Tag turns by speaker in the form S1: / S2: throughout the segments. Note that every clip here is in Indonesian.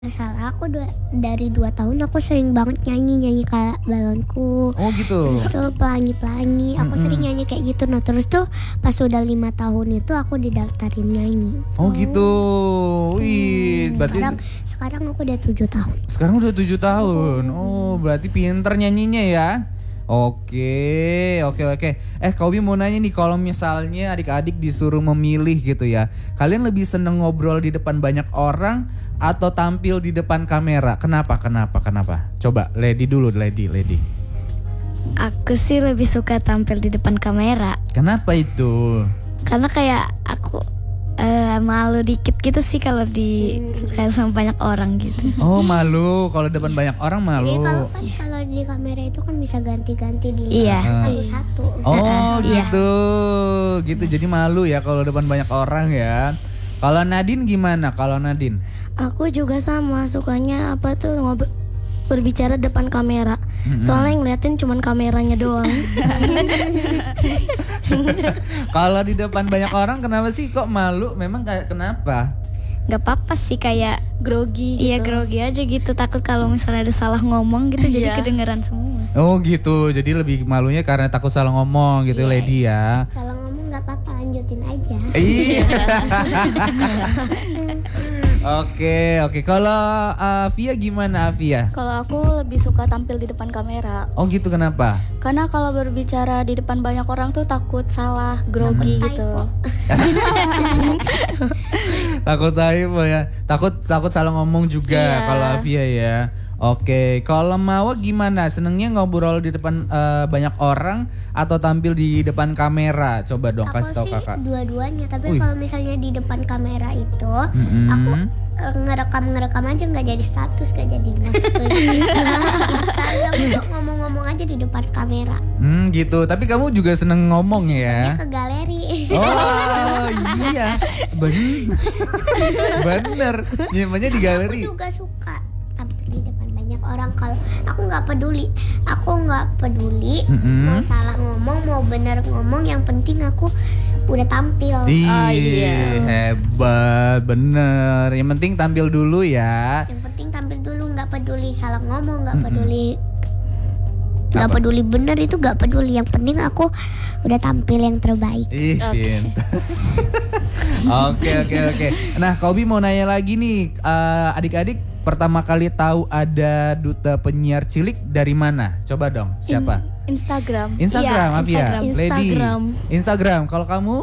S1: Salah aku dari 2 tahun aku sering banget nyanyi kayak balonku.
S2: Oh gitu.
S1: Terus tuh pelangi-pelangi aku sering nyanyi kayak gitu. Nah terus tuh pas udah 5 tahun itu aku didaftarin nyanyi.
S2: Oh gitu. Wih, berarti
S1: Sekarang aku udah 7 tahun.
S2: sekarang udah 7 tahun. Oh, berarti pinter nyanyinya ya. Oke. Kak Obi mau nanya nih, kalau misalnya adik-adik disuruh memilih gitu ya, kalian lebih seneng ngobrol di depan banyak orang atau tampil di depan kamera? Kenapa? Coba Lady dulu, Lady.
S3: Aku sih lebih suka tampil di depan kamera.
S2: Kenapa itu?
S3: Karena kayak aku malu dikit gitu sih kalau kayak sama banyak orang gitu.
S2: Oh malu, kalau depan banyak orang malu.
S1: Jadi kalau di kamera itu kan bisa ganti-ganti di
S3: Iya.
S1: satu-satu.
S2: Oh gitu. Jadi malu ya kalau depan banyak orang ya. Kalau Nadine gimana?
S4: Aku juga sama, sukanya berbicara depan kamera. Soalnya yang ngeliatin cuman kameranya doang.
S2: Kalau di depan banyak orang kenapa sih kok malu? Memang kayak kenapa?
S3: Gak apa-apa sih, kayak
S4: Grogi gitu.
S3: iya grogi aja gitu, takut kalau misalnya ada salah ngomong gitu jadi kedengeran semua.
S2: Oh gitu, jadi lebih malunya karena takut salah ngomong gitu. Lady ya.
S1: Kalau ngomong nggak apa-apa, lanjutin aja.
S2: Iya. Oke. Kalau Via gimana, Via?
S5: Kalau aku lebih suka tampil di depan kamera.
S2: Oh gitu, kenapa?
S5: Karena kalau berbicara di depan banyak orang tuh takut salah, grogi gitu.
S2: Takut typo ya. Takut salah ngomong juga.
S5: Iya.
S2: Kalau Via ya. Oke, kalau Mawa gimana? Senengnya ngobrol di depan banyak orang atau tampil di depan kamera? Coba dong kasih tahu kakak.
S1: Aku sih dua-duanya, tapi kalau misalnya di depan kamera itu aku ngerekam aja, nggak jadi status, nggak jadi masukin Instagram, untuk ngomong-ngomong aja di depan kamera.
S2: Gitu. Tapi kamu juga seneng ngomong ya?
S1: Ke galeri.
S2: Oh iya, bener. Nyimpannya di galeri.
S1: Aku juga suka tampil di depan banyak orang. Kalau aku nggak peduli mau salah ngomong mau benar ngomong, yang penting aku udah tampil.
S2: Iya, hebat, bener. Yang penting tampil dulu ya.
S1: Yang penting tampil dulu, nggak peduli salah ngomong, nggak peduli bener, itu nggak peduli. Yang penting aku udah tampil yang terbaik.
S2: Ih, pintar. Oke. Nah, Kobi mau nanya lagi nih, adik-adik pertama kali tahu ada duta penyiar cilik dari mana? Coba dong, siapa?
S5: Instagram.
S2: Afia. Lady. Instagram. Kalau kamu?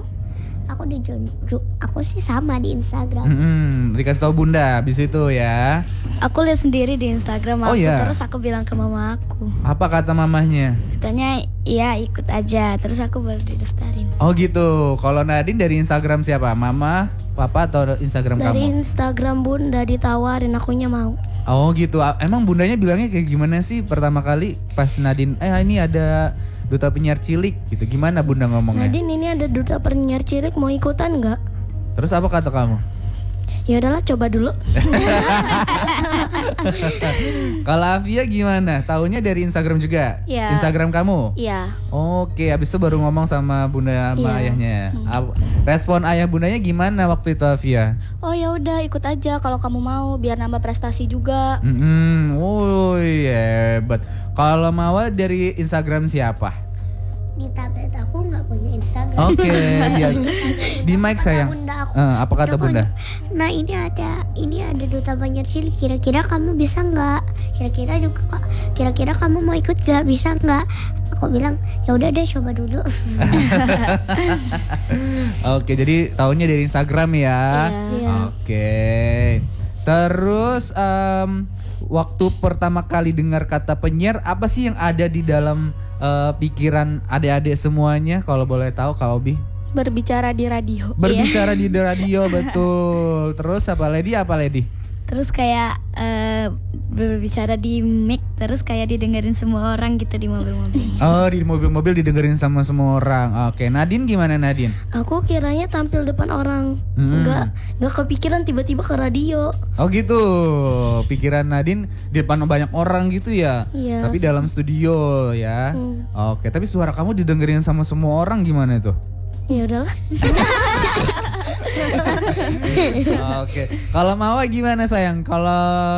S1: Aku sih sama di Instagram.
S2: Dikasih tahu Bunda habis itu ya.
S3: Aku lihat sendiri di Instagram aku, terus aku bilang ke mama aku.
S2: Apa kata mamahnya?
S3: Katanya iya ikut aja, terus aku baru didaftarin.
S2: Oh gitu. Kalau Nadine dari Instagram siapa? Mama, papa atau Instagram kamu?
S4: Dari Instagram Bunda ditawarin, akunya mau.
S2: Oh gitu. Emang bundanya bilangnya kayak gimana sih pertama kali pas Nadine ini ada duta penyiar cilik gitu. Gimana Bunda ngomongnya?
S4: Nadine, ini ada duta penyiar cilik, mau ikutan nggak?
S2: Terus apa kata kamu?
S4: Ya udahlah, coba dulu.
S2: Kalau Afia gimana? Taunya dari Instagram juga?
S5: Iya.
S2: Instagram kamu?
S5: Iya.
S2: Oke, habis itu baru ngomong sama bunda sama ayahnya. Respon ayah bundanya gimana waktu itu, Afia?
S5: Oh ya udah, ikut aja kalau kamu mau, biar nambah prestasi juga.
S2: Hebat. Kalau Mawa dari Instagram siapa?
S1: Di tablet aku nggak punya Instagram.
S2: Oke, di mic sayang.
S1: Bunda aku.
S2: Apa kata Bunda?
S1: Nah ini ada duta banyak cilik. Kira-kira kamu bisa nggak? Kira-kira kamu mau ikut nggak? Bisa nggak? Aku bilang ya udah deh, coba dulu.
S2: Oke, jadi tahunya dari Instagram ya.
S4: Iya.
S2: Oke. Terus waktu pertama kali dengar kata penyiar, apa sih yang ada di dalam pikiran adik-adik semuanya, kalau boleh tahu Kak Obi?
S5: Berbicara di radio.
S2: Berbicara di radio, betul. Terus apa Lady?
S3: Terus kayak berbicara di mic, terus kayak didengerin semua orang gitu di mobil-mobil.
S2: Oh, di mobil-mobil didengerin sama semua orang. Oke, Nadine gimana Nadine?
S4: Aku kiranya tampil depan orang, nggak kepikiran tiba-tiba ke radio.
S2: Oh gitu, pikiran Nadine di depan banyak orang gitu ya?
S4: Iya.
S2: Tapi dalam studio ya? Oke, tapi suara kamu didengerin sama semua orang gimana tuh?
S4: Ya udahlah.
S2: Oke. Kalau Mawa gimana sayang? Kalau